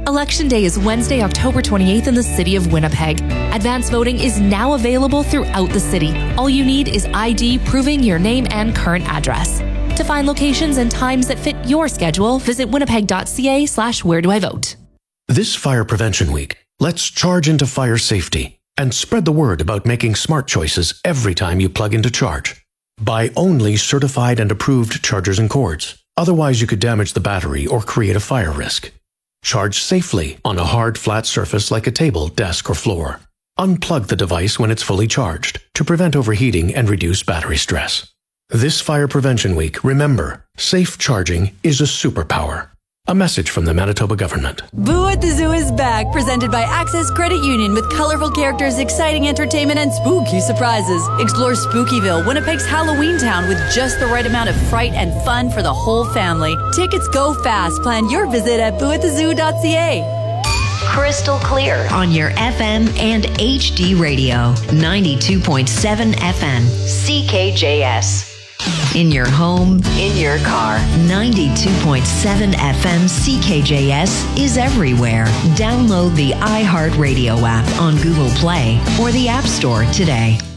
Election Day is Wednesday, October 28th in the city of Winnipeg. Advance voting is now available throughout the city. All you need is ID proving your name and current address. To find locations and times that fit your schedule, visit winnipeg.ca/where-do-I-vote. This Fire Prevention Week, let's charge into fire safety and spread the word about making smart choices every time you plug into charge. Buy only certified and approved chargers and cords. Otherwise, you could damage the battery or create a fire risk. Charge safely on a hard, flat surface like a table, desk, or floor. Unplug the device when it's fully charged to prevent overheating and reduce battery stress. This Fire Prevention Week, remember, safe charging is a superpower. A message from the Manitoba government. Boo at the Zoo is back, presented by Access Credit Union with colorful characters, exciting entertainment, and spooky surprises. Explore Spookyville, Winnipeg's Halloween town, with just the right amount of fright and fun for the whole family. Tickets go fast. Plan your visit at booatthezoo.ca. Crystal clear on your FM and HD radio. 92.7 FM. CKJS. In your home, in your car. 92.7 FM CKJS is everywhere. Download the iHeartRadio app on Google Play or the App Store today.